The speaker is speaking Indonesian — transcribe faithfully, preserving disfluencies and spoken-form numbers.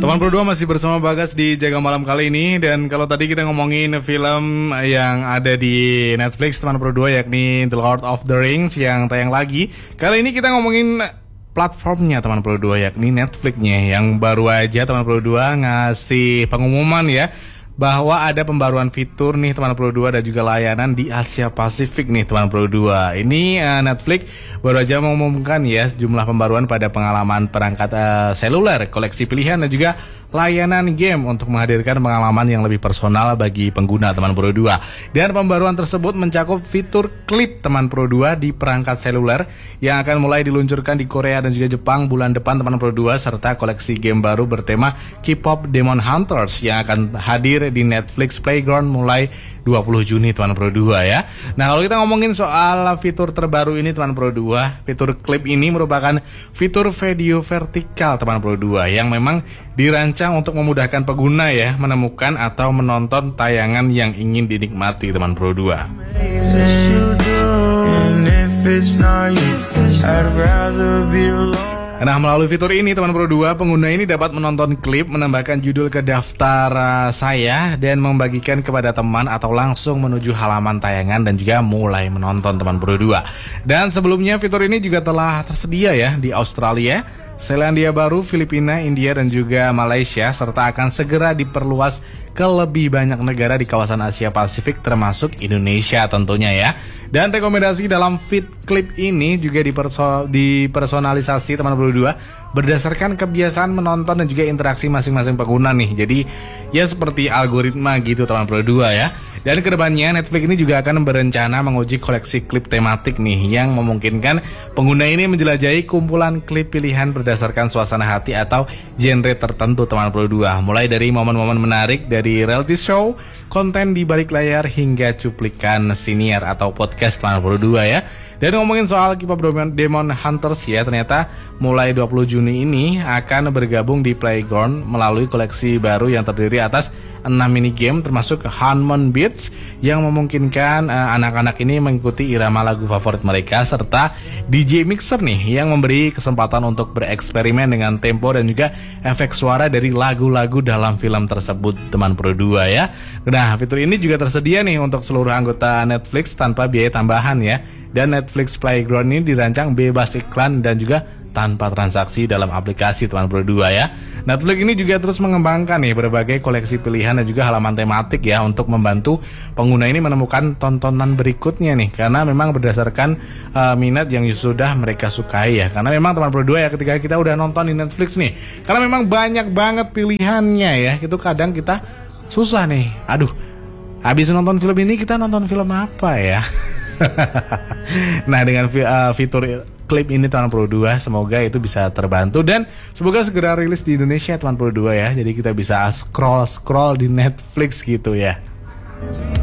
Teman Pro dua masih bersama Bagas di Jaga Malam kali ini. Dan kalau tadi kita ngomongin film yang ada di Netflix Teman Pro dua, yakni The Lord of the Rings yang tayang lagi, kali ini kita ngomongin platformnya Teman Pro dua, yakni Netflix-nya, yang baru aja Teman Pro dua ngasih pengumuman ya bahwa ada pembaruan fitur nih Teman Pro dua dan juga layanan di Asia Pasifik nih Teman Pro dua. Ini uh, Netflix baru aja mengumumkan ya sejumlah pembaruan pada pengalaman perangkat uh, seluler, koleksi pilihan dan juga layanan game untuk menghadirkan pengalaman yang lebih personal bagi pengguna Teman Pro dua. Dan pembaruan tersebut mencakup fitur klip Teman Pro dua di perangkat seluler yang akan mulai diluncurkan di Korea dan juga Jepang bulan depan Teman Pro dua, serta koleksi game baru bertema K-pop Demon Hunters yang akan hadir di Netflix Playground mulai dua puluh Juni Teman Pro dua ya. Nah, kalau kita ngomongin soal fitur terbaru ini Teman Pro dua, fitur klip ini merupakan fitur video vertikal Teman Pro dua yang memang dirancang untuk memudahkan pengguna ya menemukan atau menonton tayangan yang ingin dinikmati Teman Pro dua. Nah, melalui fitur ini Teman Pro dua, pengguna ini dapat menonton klip, menambahkan judul ke daftar uh, saya, dan membagikan kepada teman atau langsung menuju halaman tayangan dan juga mulai menonton Teman Pro dua. Dan sebelumnya fitur ini juga telah tersedia ya di Australia, Selandia Baru, Filipina, India dan juga Malaysia, serta akan segera diperluas ke lebih banyak negara di kawasan Asia Pasifik termasuk Indonesia tentunya ya. Dan rekomendasi dalam feed klip ini juga diperso- dipersonalisasi Teman Pro dua berdasarkan kebiasaan menonton dan juga interaksi masing-masing pengguna nih. Jadi ya seperti algoritma gitu Teman Pro dua ya. Dan kedepannya Netflix ini juga akan berencana menguji koleksi klip tematik nih yang memungkinkan pengguna ini menjelajahi kumpulan klip pilihan berdasarkan suasana hati atau genre tertentu Teman Pro dua. Mulai dari momen-momen menarik dari reality show, konten di balik layar hingga cuplikan siniar atau podcast Teman Pro dua ya. Dan ngomongin soal K-pop Demon Hunters ya, ternyata mulai dua puluh Juni ini akan bergabung di Playground melalui koleksi baru yang terdiri atas enam mini game termasuk Hanmon Beats yang memungkinkan uh, anak-anak ini mengikuti irama lagu favorit mereka, serta D J Mixer nih yang memberi kesempatan untuk bereksperimen dengan tempo dan juga efek suara dari lagu-lagu dalam film tersebut Teman Pro dua ya. Nah, fitur ini juga tersedia nih untuk seluruh anggota Netflix tanpa biaya tambahan ya. Dan Netflix Playground ini dirancang bebas iklan dan juga tanpa transaksi dalam aplikasi Teman Pro dua ya. Netflix ini juga terus mengembangkan nih berbagai koleksi pilihan dan juga halaman tematik ya untuk membantu pengguna ini menemukan tontonan berikutnya nih, karena memang berdasarkan uh, minat yang sudah mereka sukai ya. Karena memang Teman Pro dua ya, ketika kita udah nonton di Netflix nih, karena memang banyak banget pilihannya ya, itu kadang kita susah nih. Aduh, habis nonton film ini kita nonton film apa ya? Nah, dengan uh, fitur klip ini Teman Pro dua, semoga itu bisa terbantu dan semoga segera rilis di Indonesia Teman Pro dua ya. Jadi kita bisa scroll-scroll di Netflix gitu ya.